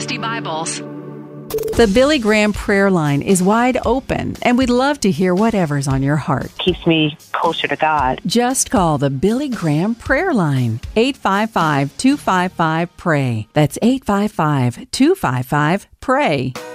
Trusty Bibles. The Billy Graham prayer line is wide open, and we'd love to hear whatever's on your heart. Keeps me closer to God. Just call the Billy Graham prayer line, 855-255-PRAY. That's 855-255-PRAY.